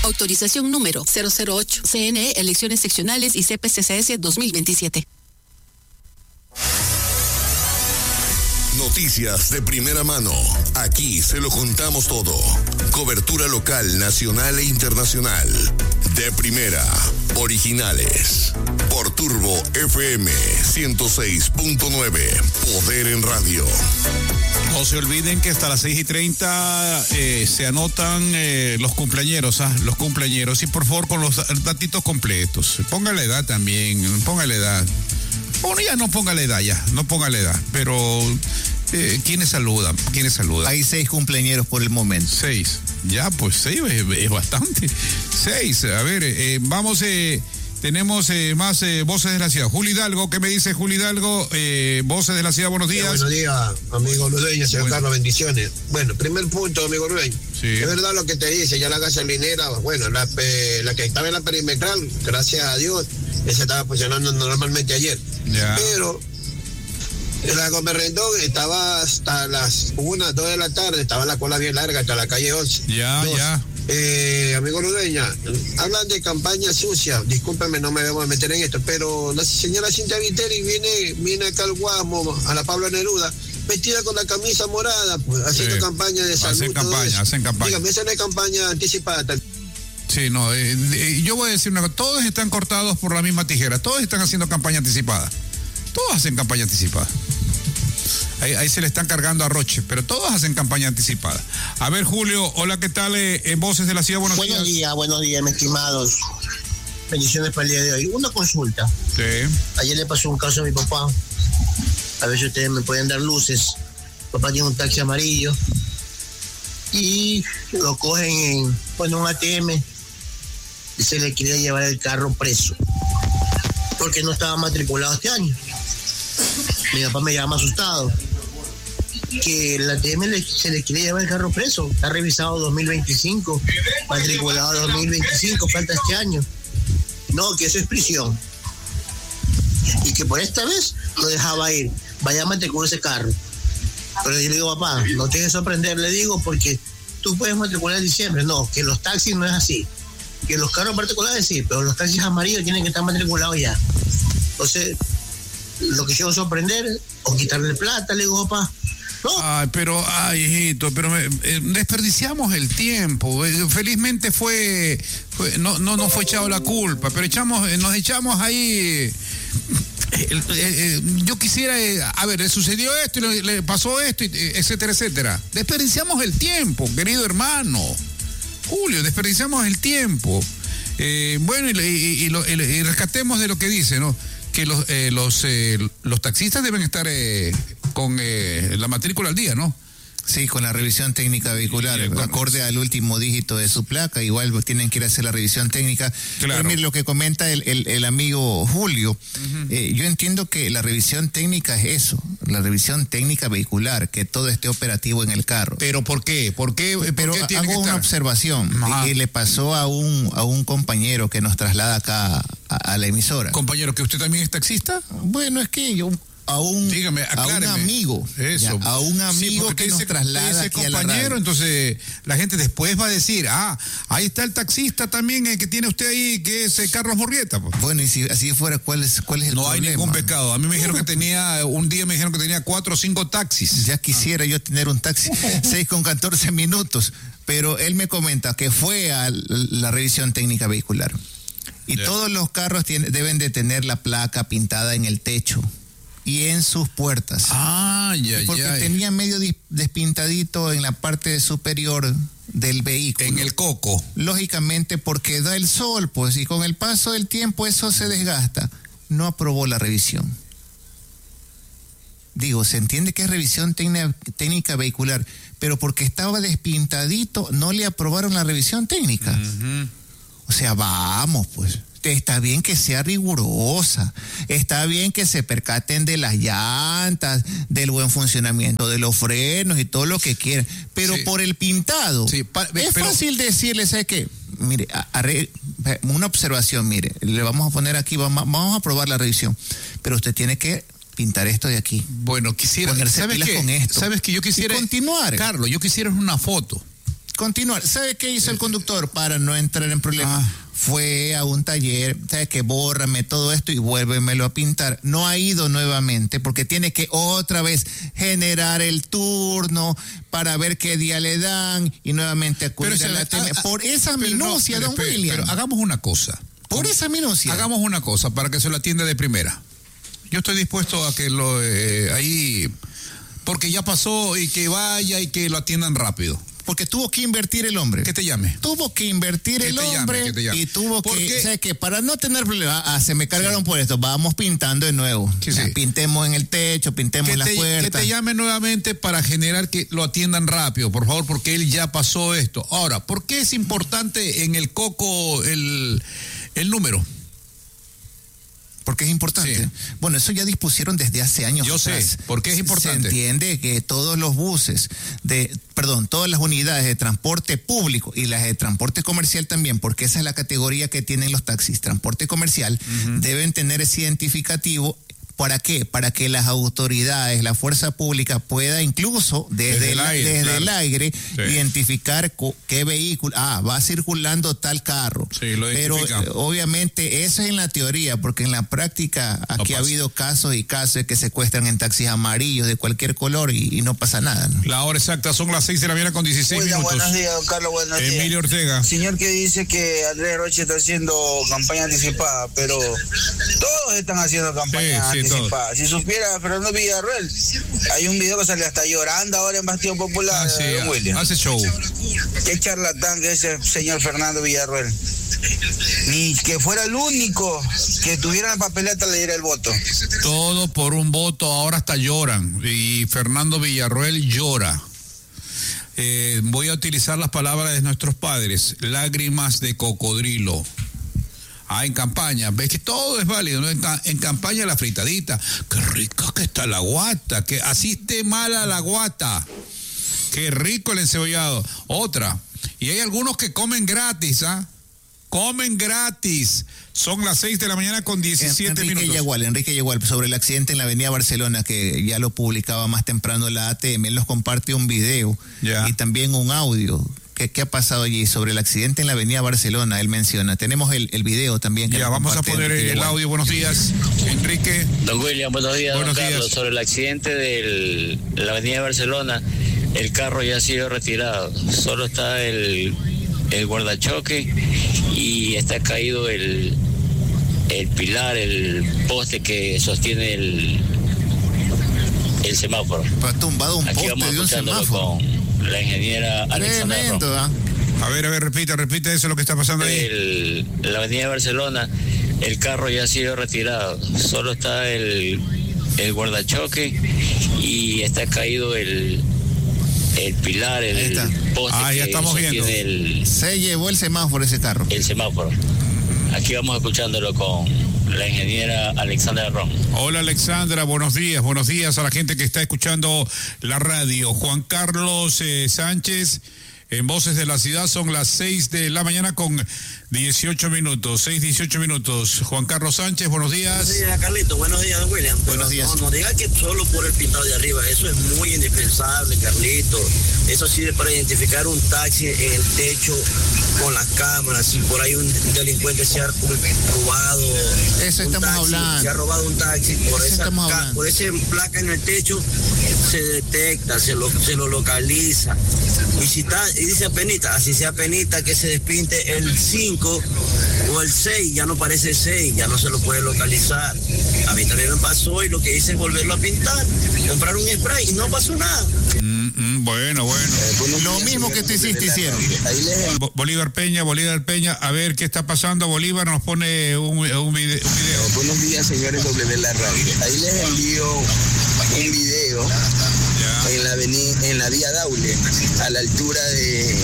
Autorización número 008. CNE, elecciones seccionales y CPCCS 2027. Noticias de primera mano. Aquí se lo contamos todo. Cobertura local, nacional e internacional. De primera. Originales. Por Turbo FM 106.9. Poder en radio. No se olviden que hasta las 6:30 se anotan los cumpleañeros, los cumpleañeros. Y por favor, con los datitos completos. Ponga la edad también, ponga la edad. Bueno, ya no ponga la edad, pero ¿quiénes saludan? Hay 6 cumpleañeros por el momento. 6, ya pues 6 es bastante. 6, a ver, vamos, tenemos más voces de la ciudad. Julio Hidalgo, ¿qué me dice Julio Hidalgo? Voces de la ciudad, buenos días. Buenos días, amigo Ludeño, señor Carlos, bendiciones. Bueno, primer punto, amigo Ludeño. Sí. Es verdad lo que te dice, ya la gasolinera, bueno, la que estaba en la perimetral, gracias a Dios, esa estaba funcionando normalmente ayer. Ya. Pero la Gómez Rendón estaba hasta las 1, 2 de la tarde, estaba la cola bien larga hasta la calle 11. Ya. Amigo Ludeña, hablan de campaña sucia, discúlpeme, no me debo meter en esto, pero la señora Cintia Viteri viene acá al Guasmo, a la Pablo Neruda, vestida con la camisa morada, pues, haciendo campaña de salud. Hacen campaña. Dígame, esa no es campaña anticipada. Sí, no, yo voy a decir una cosa, todos están cortados por la misma tijera, todos están haciendo campaña anticipada, todos hacen campaña anticipada. Ahí se le están cargando a Roche, pero todos hacen campaña anticipada. A ver, Julio, hola, ¿qué tal? En Voces de la Ciudad, buenos días. Buenos días, mis estimados. Bendiciones para el día de hoy. Una consulta. Sí. Ayer le pasó un caso a mi papá. A ver si ustedes me pueden dar luces. Papá tiene un taxi amarillo y lo cogen en un ATM y se le quiere llevar el carro preso porque no estaba matriculado este año. Mi papá me llama asustado que el ATM se le quiere llevar el carro preso. Está revisado 2025, matriculado 2025, falta este año. No, que eso es prisión. Y que por esta vez lo dejaba ir. Vaya a matricular ese carro. Pero yo le digo, papá, no te dejes sorprender, le digo, porque tú puedes matricular en diciembre. No, que los taxis no es así. Que los carros particulares sí, pero los taxis amarillos tienen que estar matriculados ya. Entonces, lo que quiero sorprender o quitarle plata, le digo, papá. No. Hijito, desperdiciamos el tiempo. Felizmente no fue echado la culpa, pero nos echamos ahí. Yo quisiera, le sucedió esto, le pasó esto, etcétera, etcétera. Desperdiciamos el tiempo, querido hermano. Julio, desperdiciamos el tiempo. Y rescatemos de lo que dice, ¿no? Que los taxistas deben estar con la matrícula al día, ¿no? Sí, con la revisión técnica vehicular, acorde al último dígito de su placa, igual tienen que ir a hacer la revisión técnica. Claro. Pero mire lo que comenta el amigo Julio. Yo entiendo que la revisión técnica es eso, la revisión técnica vehicular, que todo esté operativo en el carro. ¿Pero por qué? Pero hago una observación que le pasó a un compañero que nos traslada acá a la emisora. ¿Compañero, que usted también es taxista? Bueno, es que yo... a un amigo. Eso. A un amigo que nos traslada aquí compañero, a la radio. Entonces la gente después va a decir, ahí está el taxista también que tiene usted ahí, que es Carlos Murrieta. Pues. Bueno, y si así fuera, ¿cuál es el problema? No hay ningún pecado. A mí me dijeron que tenía 4 o 5 taxis. Ya quisiera yo tener un taxi, 6:14, pero él me comenta que fue a la revisión técnica vehicular. Y todos los carros deben de tener la placa pintada en el techo y en sus puertas. Porque tenía medio despintadito en la parte superior del vehículo. En el coco. Lógicamente, porque da el sol, pues, y con el paso del tiempo eso se desgasta. No aprobó la revisión. Digo, se entiende que es revisión técnica vehicular, pero porque estaba despintadito no le aprobaron la revisión técnica. O sea, vamos, pues. Está bien que sea rigurosa, está bien que se percaten de las llantas, del buen funcionamiento de los frenos y todo lo que quieran, pero por el pintado, es fácil decirle, ¿sabe qué? Mire, una observación, mire, le vamos a poner aquí, vamos a aprobar la revisión, pero usted tiene que pintar esto de aquí. Bueno, quisiera ponerse pilas con esto. ¿Sabes que yo quisiera? Y continuar. Carlos, yo quisiera una foto. continuar. ¿Sabe qué hizo el conductor para no entrar en problemas? Fue a un taller, ¿sabes qué? Bórrame todo esto y vuélvemelo a pintar. No ha ido nuevamente porque tiene que otra vez generar el turno para ver qué día le dan y nuevamente acudir a la ATM. Por esa minucia, don William. Pero hagamos una cosa. Por esa minucia. Hagamos una cosa para que se lo atienda de primera. Yo estoy dispuesto a que lo ahí, porque ya pasó y que vaya y que lo atiendan rápido. Porque tuvo que invertir el hombre. Que te llame. Tuvo que invertir el hombre y tuvo que, ¿sabes qué? Para no tener problemas, se me cargaron por esto, vamos pintando de nuevo. Sí. Pintemos en el techo, pintemos en las puertas. Que te llame nuevamente para generar que lo atiendan rápido, por favor, porque él ya pasó esto. Ahora, ¿por qué es importante en el Coco el número? Porque es importante. Sí. Bueno, eso ya dispusieron desde hace años. Yo sé, ¿por qué es importante? Se entiende que todos los buses, todas las unidades de transporte público y las de transporte comercial también, porque esa es la categoría que tienen los taxis, transporte comercial, deben tener ese identificativo. ¿Para qué? Para que las autoridades, la fuerza pública pueda incluso desde el aire identificar qué vehículo, va circulando tal carro. Sí, lo identifica. Pero obviamente eso es en la teoría, porque en la práctica aquí ha habido casos y casos de que secuestran en taxis amarillos de cualquier color y no pasa nada, ¿no? La hora exacta son las 6:10 minutos. Buenos días, don Carlos, buenos días. Emilio Ortega. Señor que dice que Andrés Roche está haciendo campaña anticipada, pero todos están haciendo campaña anticipada. Si supiera Fernando Villarroel, hay un video que sale hasta llorando ahora en Bastión Popular. Don William. Hace show. Qué charlatán que es ese señor Fernando Villarroel. Ni que fuera el único que tuviera la papeleta le diera el voto. Todo por un voto, ahora hasta lloran. Y Fernando Villarroel llora. Voy a utilizar las palabras de nuestros padres, lágrimas de cocodrilo. En campaña, ves que todo es válido, ¿no? En campaña la fritadita, qué rica que está la guata, que así esté mala la guata, qué rico el encebollado. Otra, y hay algunos que comen gratis, comen gratis. Son las 6:17 minutos. Enrique Yegual, sobre el accidente en la avenida Barcelona, que ya lo publicaba más temprano la ATM, él nos comparte un video y también un audio. ¿Qué ha pasado allí sobre el accidente en la avenida Barcelona? Él menciona. Tenemos el video también. Ya, vamos a poner el audio. Buenos días, Enrique. Don William, buenos días, don Carlos. Sobre el accidente de la avenida Barcelona, el carro ya ha sido retirado. Solo está el guardachoque y está caído el pilar, el poste que sostiene el semáforo. Ha tumbado un poste de un semáforo. Con la ingeniera Alexandra Ron. A ver, repite eso, lo que está pasando ahí. La avenida Barcelona, el carro ya ha sido retirado. Solo está el guardachoque y está caído el pilar, el poste ya que estamos viendo. Se llevó el semáforo ese carro. El semáforo. Aquí vamos escuchándolo con la ingeniera Alexandra Ron. Hola Alexandra, buenos días a la gente que está escuchando la radio. Juan Carlos Sánchez, en Voces de la Ciudad, son las 6 de la mañana con 18 minutos, 6:18 minutos. Juan Carlos Sánchez, buenos días. Buenos días, Carlito, buenos días, don William. Buenos días. No diga que solo por el pintado de arriba, eso es muy indispensable, Carlito. Eso sirve para identificar un taxi en el techo con las cámaras, si por ahí un delincuente se ha robado. Eso estamos hablando. Se ha robado un taxi, por esa placa en el techo se detecta, se lo localiza. Y si está, y dice apenita, así sea apenita que se despinte el 5 o el 6, ya no parece 6, ya no se lo puede localizar. A mí también me pasó y lo que hice es volverlo a pintar, comprar un spray y no pasó nada. Bueno. Lo mismo que tú hiciste, hicieron. Bolívar Peña, a ver qué está pasando. Bolívar nos pone un video. Buenos días, señores de la radio. Ahí les envío un video en la vía Daule, a la altura de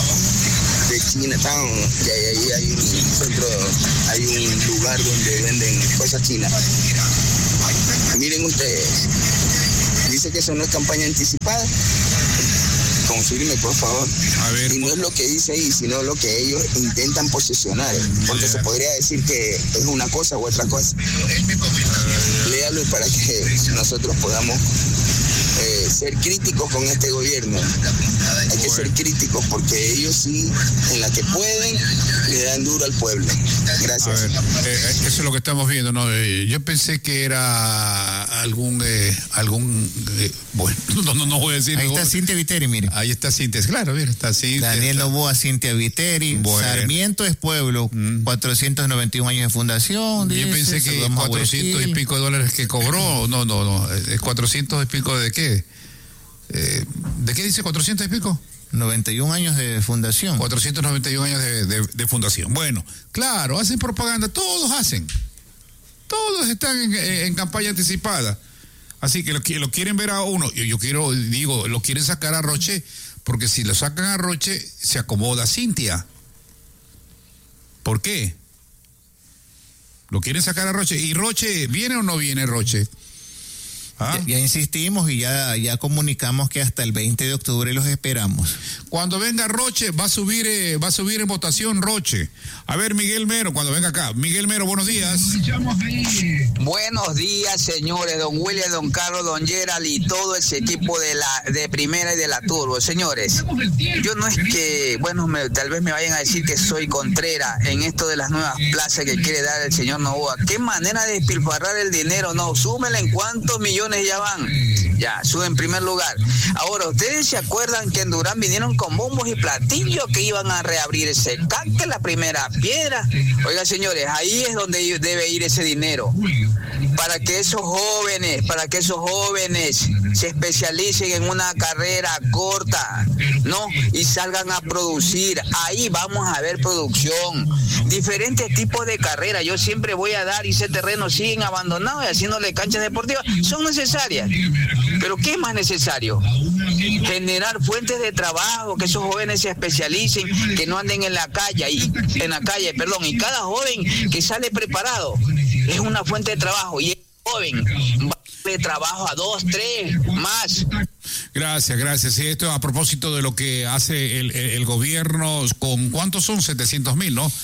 Chinatown, que ahí hay un centro, hay un lugar donde venden cosas chinas. Miren ustedes, dice que eso no es campaña anticipada. Confirme, por favor. A ver, y no es lo que dice ahí, sino lo que ellos intentan posicionar, porque se podría decir que es una cosa u otra cosa. Léalo para que nosotros podamos ser críticos con este gobierno Hay que ser críticos porque ellos sí, en la que pueden, le dan duro al pueblo. Gracias. A ver, eso es lo que estamos viendo, ¿no? Yo pensé que era algún bueno, no voy a decir. Ahí está Cintia Viteri, mire. Ahí está Cintia, claro, mira, está Cintia. Daniel Novoa, Cintia Viteri. Bueno. Sarmiento es pueblo, 491 años de fundación. Yo pensé que 400 y pico de dólares que cobró. No, es 400 y pico de qué. ¿De qué dice 400 y pico? 91 años de fundación. 491 años de fundación. Bueno, claro, hacen propaganda, todos hacen. Todos están en campaña anticipada. Así que lo quieren ver a uno. Lo quieren sacar a Roche, porque si lo sacan a Roche, se acomoda Cintia. ¿Por qué? Lo quieren sacar a Roche. ¿Y Roche, viene o no viene Roche? ¿Ah? Ya insistimos y ya comunicamos que hasta el 20 de octubre los esperamos. Cuando venga Roche, va a subir en votación Roche. A ver, Miguel Mero, cuando venga acá. Miguel Mero, buenos días. Buenos días, señores, don William, don Carlos, don Gerald y todo ese equipo de Primera y de la Turbo. Señores, yo no es que, tal vez me vayan a decir que soy contrera en esto de las nuevas plazas que quiere dar el señor Novoa. ¿Qué manera de despilfarrar el dinero? No, súmela en cuántos millones ya van. Ya, sube en primer lugar. Ahora, ¿ustedes se acuerdan que en Durán vinieron con bombos y platillos que iban a reabrir ese canque, la primera piedra? Oiga, señores, ahí es donde debe ir ese dinero. Para que esos jóvenes se especialicen en una carrera corta, ¿no? Y salgan a producir. Ahí vamos a ver producción. Diferentes tipos de carreras. Yo siempre voy a dar y ese terreno siguen abandonados y haciéndole canchas deportivas. Son necesarias. Pero ¿qué es más necesario? Generar fuentes de trabajo, que esos jóvenes se especialicen, que no anden en la calle, y cada joven que sale preparado es una fuente de trabajo, y el joven va de trabajo a 2, 3 más. Gracias. Sí, esto a propósito de lo que hace el gobierno con, ¿cuántos son? 700,000, ¿no?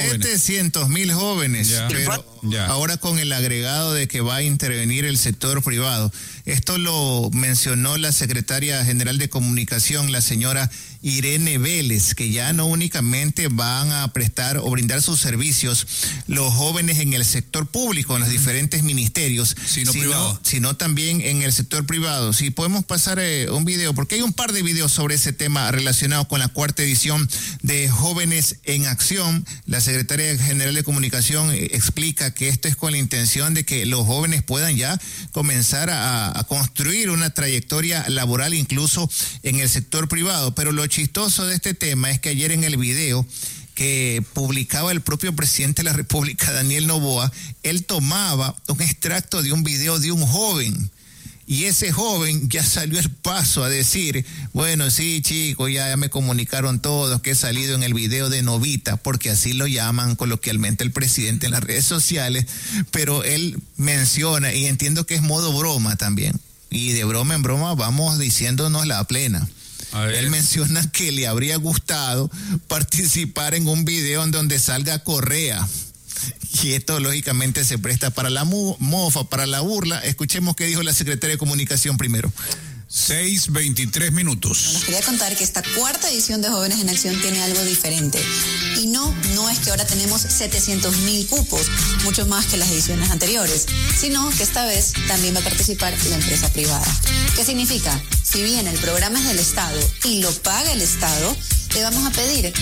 700,000 jóvenes, pero ahora con el agregado de que va a intervenir el sector privado. Esto lo mencionó la secretaria general de Comunicación, la señora Irene Vélez, que ya no únicamente van a prestar o brindar sus servicios los jóvenes en el sector público, en los diferentes ministerios, sino también en el sector privado. Si podemos pasar un video, porque hay un par de videos sobre ese tema relacionado con la 4ª edición de Jóvenes en Acción. La secretaria general de Comunicación explica que esto es con la intención de que los jóvenes puedan ya comenzar a construir una trayectoria laboral incluso en el sector privado. Pero lo chistoso de este tema es que ayer en el video que publicaba el propio presidente de la República, Daniel Novoa, él tomaba un extracto de un video de un joven. Y ese joven ya salió al paso a decir, bueno, sí, chicos, ya me comunicaron todos que he salido en el video de Novita, porque así lo llaman coloquialmente el presidente en las redes sociales, pero él menciona, y entiendo que es modo broma también, y de broma en broma vamos diciéndonos la plena. Él menciona que le habría gustado participar en un video en donde salga Correa. Y esto lógicamente se presta para la mofa, para la burla. Escuchemos qué dijo la secretaria de Comunicación primero. 6:23 minutos. Les quería contar que esta 4ª edición de Jóvenes en Acción tiene algo diferente. Y no es que ahora tenemos 700,000 cupos, mucho más que las ediciones anteriores, sino que esta vez también va a participar la empresa privada. ¿Qué significa? Si bien el programa es del Estado y lo paga el Estado, le vamos a pedir